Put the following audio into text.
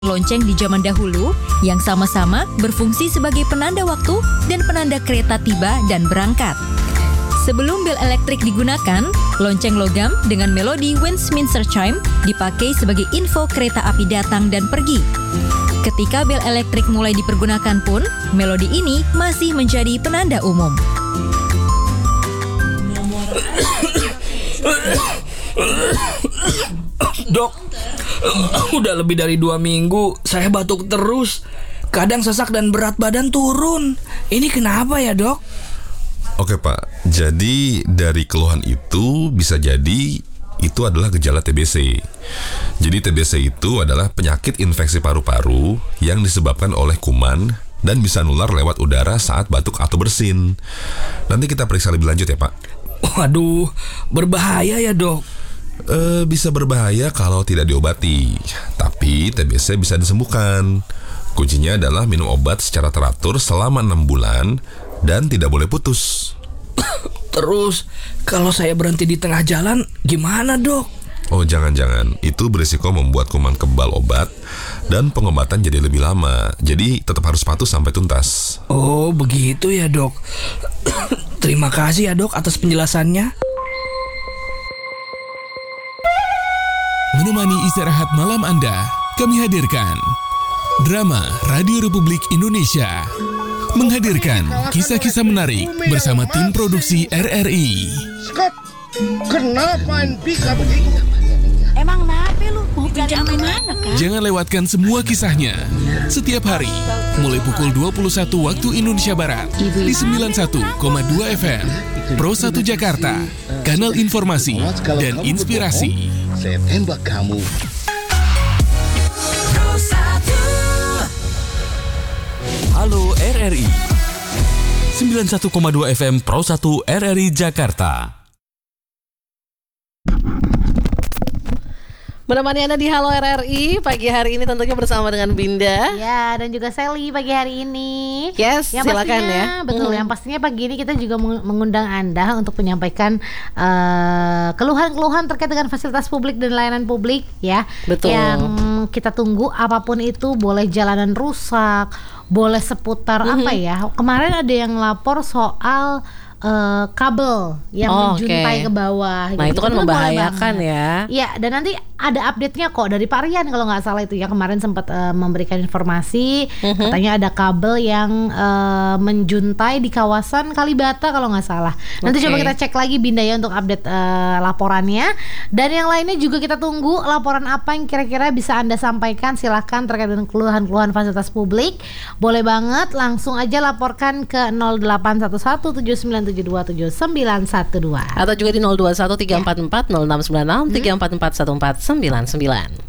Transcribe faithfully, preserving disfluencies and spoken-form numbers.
lonceng di zaman dahulu yang sama-sama berfungsi sebagai penanda waktu dan penanda kereta tiba dan berangkat. Sebelum bel elektrik digunakan, lonceng logam dengan melodi Westminster Chime dipakai sebagai info kereta api datang dan pergi. Ketika bel elektrik mulai dipergunakan pun, melodi ini masih menjadi penanda umum. Dok, udah lebih dari dua minggu saya batuk terus. Kadang sesak dan berat badan turun. Ini kenapa ya, Dok? Oke Pak, jadi dari keluhan itu bisa jadi itu adalah gejala T B C. Jadi T B C itu adalah penyakit infeksi paru-paru yang disebabkan oleh kuman dan bisa nular lewat udara saat batuk atau bersin. Nanti kita periksa lebih lanjut ya Pak. Waduh, berbahaya ya, Dok? E, bisa berbahaya kalau tidak diobati, tapi T B C bisa disembuhkan. Kuncinya adalah minum obat secara teratur selama enam bulan dan tidak boleh putus. Terus, kalau saya berhenti di tengah jalan, gimana, Dok? Oh, jangan-jangan. Itu berisiko membuat kuman kebal obat dan pengobatan jadi lebih lama. Jadi, tetap harus patuh sampai tuntas. Oh, begitu ya, Dok. Terima kasih ya, Dok, atas penjelasannya. Menemani istirahat malam Anda, kami hadirkan Drama Radio Republik Indonesia menghadirkan kisah-kisah menarik bersama tim produksi R R I. Scott, kenapa bisa begitu? Emang nape lu? Mau pinjam mana kan? Jangan lewatkan semua kisahnya setiap hari mulai pukul dua puluh satu waktu Indonesia Barat di sembilan puluh satu koma dua F M Pro satu Jakarta, kanal informasi dan inspirasi. Saya tembak kamu. Halo R R I sembilan puluh satu koma dua F M Pro satu R R I Jakarta. Menemani Anda di Halo R R I pagi hari ini tentunya bersama dengan Binda. Ya, dan juga Sally pagi hari ini. Yes, yang silakan pastinya, ya. Betul, hmm. yang pastinya pagi ini kita juga mengundang Anda untuk menyampaikan uh, keluhan-keluhan terkait dengan fasilitas publik dan layanan publik ya. Betul. Yang kita tunggu apapun itu, boleh jalanan rusak, boleh seputar mm-hmm. apa ya. Kemarin ada yang lapor soal Uh, kabel yang oh, menjuntai okay. ke bawah. Nah gitu. Itu kan membahayakan ya. Iya, dan nanti ada update-nya kok dari Pak Rian kalau nggak salah itu ya, kemarin sempat uh, memberikan informasi uh-huh. katanya ada kabel yang uh, menjuntai di kawasan Kalibata kalau nggak salah. Nanti okay. coba kita cek lagi Binda ya untuk update uh, laporannya. Dan yang lainnya juga kita tunggu laporan apa yang kira-kira bisa Anda sampaikan, silahkan terkait dengan keluhan-keluhan fasilitas publik. Boleh banget langsung aja laporkan ke nol delapan satu satu tujuh sembilan tujuh dua tujuh sembilan satu dua atau juga di nol dua satu tiga empat empat nol enam sembilan enam tiga empat empat satu empat sembilan sembilan.